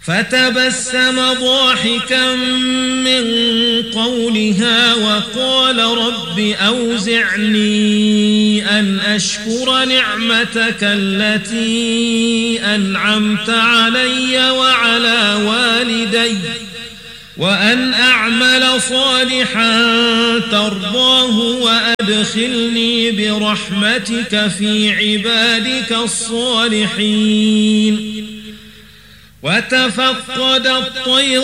فتبسم ضاحكا من قولها وقال رب أوزعني أن أشكر نعمتك التي أنعمت علي وعلى والدي وأن أعمل صالحا ترضاه وأدخلني برحمتك في عبادك الصالحين. وتفقد الطير